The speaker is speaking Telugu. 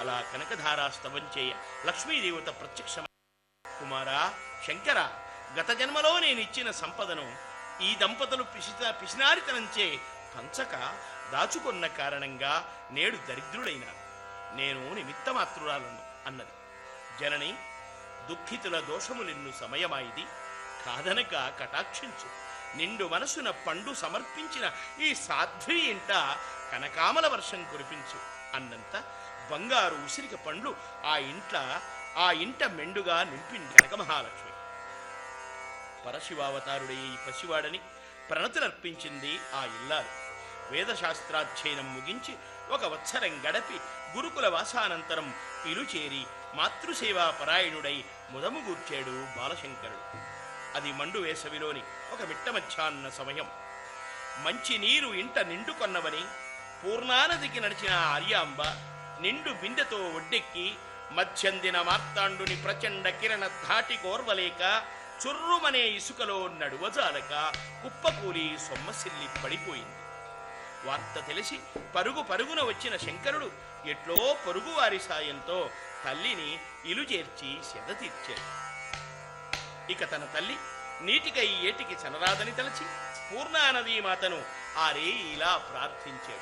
అలా కనకధారాస్తవం చేయ లక్ష్మీదేవత ప్రత్యక్ష కుమారా శంకర, గత జన్మలో నేనిచ్చిన సంపదను ఈ దంపతులు పిసినారితనంచే పంచక దాచుకున్న కారణంగా నేడు దరిద్రుడైనాను. నేను నిమిత్తమాత్రురాలను అన్నది. జనని, దుఃఖితుల దోషములెన్ను సమయమాయిది, కాదనక కటాక్షించు. నిండు మనసున పండు సమర్పించిన ఈ సాధ్వి ఇంట కనకామల వర్షం కురిపించు అన్నంత బంగారు ఉసిరిక పండ్లు ఆ ఇంట మెండుగా నింపింది కనకమహాలక్ష్మి. పరశివావతారుడే ఈ పసివాడని ప్రణతులర్పించింది ఆ ఇల్లాలు. వేదశాస్త్రాధ్యయనం ముగించి 1 వత్సరం గడపి గురుకుల వాసానంతరం ఇలుచేరి మాతృసేవా పరాయణుడై ముదముగూర్చాడు బాలశంకరుడు. అది మండు వేసవిలోని ఒక మిట్ట మధ్యాహ్న సమయం. మంచి నీరు ఇంట నిండుకొన్నవని పూర్ణానదికి నడిచిన ఆర్యాంబ నిండు బిందెతో ఒడ్డెక్కి మధ్యందిన మార్తాండుని ప్రచండ కిరణ ధాటి కోర్వలేక చుర్రుమనే ఇసుకలో నడువజాలక కుప్పకూలి సొమ్మసిల్లి పడిపోయింది. వార్త తెలిసి పరుగున వచ్చిన శంకరుడు ఎట్లో పొరుగువారి సాయంతో తల్లిని ఇలుచేర్చి సెద తీర్చాడు. ఇక తన తల్లి నీటికై ఏటికి చనరాదని తలచి పూర్ణానదీ మాతను ఇలా ప్రార్థించాడు.